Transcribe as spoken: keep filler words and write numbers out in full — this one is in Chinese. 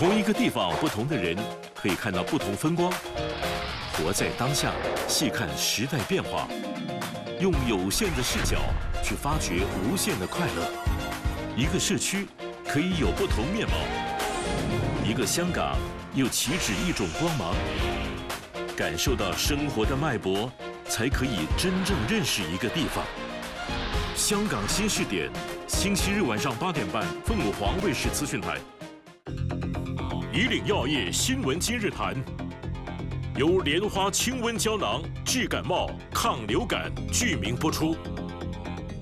同一个地方，不同的人可以看到不同风光。活在当下，细看时代变化，用有限的视角去发掘无限的快乐。一个社区可以有不同面貌，一个香港又岂止一种光芒。感受到生活的脉搏，才可以真正认识一个地方。香港新视点，星期日晚上八点半，凤凰卫视资讯台。以岭药业新闻今日谈，由莲花清瘟胶囊治感冒、抗流感，剧名播出。